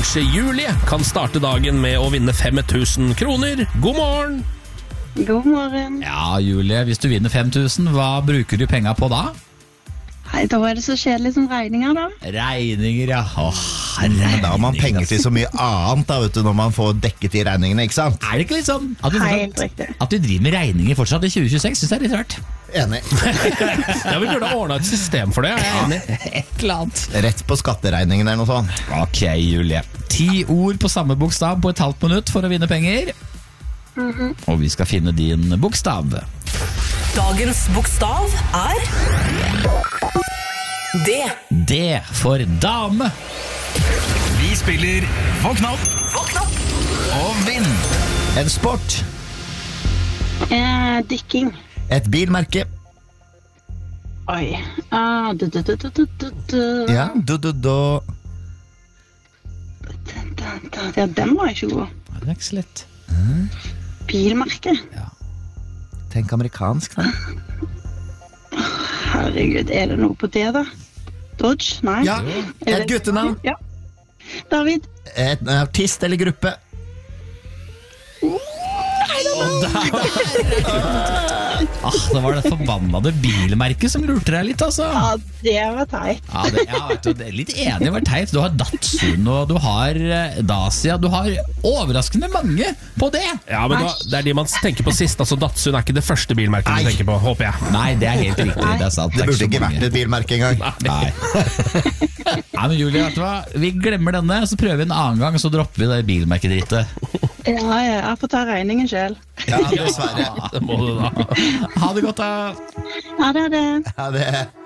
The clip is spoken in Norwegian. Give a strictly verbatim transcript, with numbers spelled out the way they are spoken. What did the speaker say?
kanskje Julie kan starte dagen med å vinne fem tusen kroner. God morgen! God morgen. Ja, Julie, hvis du vinner fem tusen, hva bruker du penger på da? Hei, da er det så kjedelig som regninger da. Regninger, ja. Åh, Men da har man penger til så mye annet da, vet du, når man får dekket de regningene, ikke sant? Er det ikke litt sånn at du, Helt riktig. at du driver med regninger fortsatt i tjue tjueseks? Synes jeg er litt rart. Enig. Jeg vil burde ordne et system for det, jeg er enig. Et eller annet. Rett på skatteregningen eller noe sånt. Ok, Julie. Ti ord på samme bokstav på et halvt minutt for å vinne penger. Mhm. Og vi skal finne din bokstav. Dagens bokstav er D. D for dame. Vi spiller Våkn opp Våkn opp. og vinn. En sport. Eh, dykking. Et bilmerke. Oi. Ah, du, du, du, du, du, du, du. Ja, du, du, du. Ja, den var ikke god. Det er ikke så lett. Bilmerke. Tenk amerikansk da. Herregud, er det noe på det da? Dodge? Nei. Ja, Er et det- guttenavn. Ja. David. Et artist eller gruppe. Ah, det var det forbannede bilmerket som lurte deg litt, altså. Ja, det var teit. Ja, det, ja, vet du, det er litt enig, det var teit. Du har Datsun, og du har eh, Dacia. Du har overraskende mange på det. Ja, men da, det er de man tenker på sist. Altså, Datsun er ikke det første bilmerket du Nei. tenker på, håper jeg. Nei, det er helt riktig. Det er sant. Det er burde så ikke mange. vært et bilmerke engang. Nei. Nei, men Julie, vet du hva? Vi glemmer denne, så prøver vi en annen gang, så dropper vi det bilmerkedrittet. Ja, ja, jeg får ta regningen selv. Ja, dessverre. Det må du da. Ha det godt, da. Ja, det er det. Ja, det